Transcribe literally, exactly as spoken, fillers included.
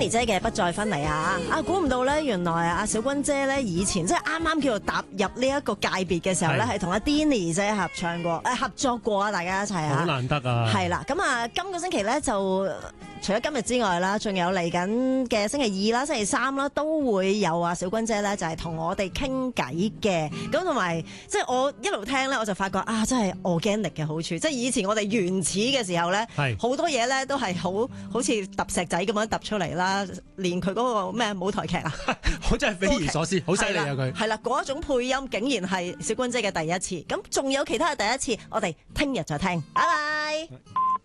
Denny 姐嘅不再分離啊！啊，估唔到咧，原來阿小君姐咧以前即係啱啱叫做踏入呢一個界別嘅時候咧，係同阿 Denny 姐合唱過，誒合作過啊！大家一齊啊！ 好難得啊！ 係啦，咁啊，今個星期咧就除咗今日之外啦，仲有嚟緊嘅星期二啦、星期三啦，都會有啊小君姐咧就係同我哋傾偈嘅。咁同埋即係我一路聽咧，我就發覺啊，真係 organic 嘅好處，即係以前我哋原始嘅時候咧，好多嘢咧都係好好似揼石仔咁樣揼出嚟啦，連佢嗰個咩舞台劇啊， 我真係匪夷所思，好犀利啊佢。 係啦，嗰一種配音竟然係小君姐嘅第一次，咁仲有其他嘅第一次，我哋聽日再聽，拜拜。